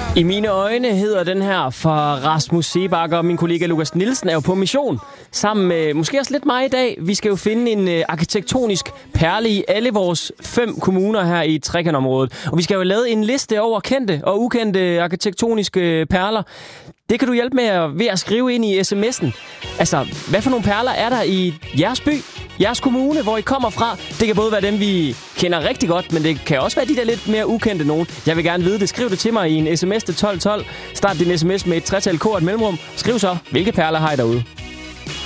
I mine øjne hedder den her fra Rasmus Seebach, og min kollega Lukas Nielsen er jo på mission. Sammen med måske også lidt mig i dag. Vi skal jo finde en arkitektonisk perle i alle vores 5 kommuner her i trekantområdet. Og vi skal jo lave en liste over kendte og ukendte arkitektoniske perler. Det kan du hjælpe med ved at skrive ind i sms'en. Altså, hvad for nogle perler er der i jeres by, jeres kommune, hvor I kommer fra? Det kan både være dem, vi kender rigtig godt, men det kan også være de der lidt mere ukendte nogen. Jeg vil gerne vide det. Skriv det til mig i en sms til 1212. Start din sms med et 3-tal K og et mellemrum. Skriv så, hvilke perler har I derude?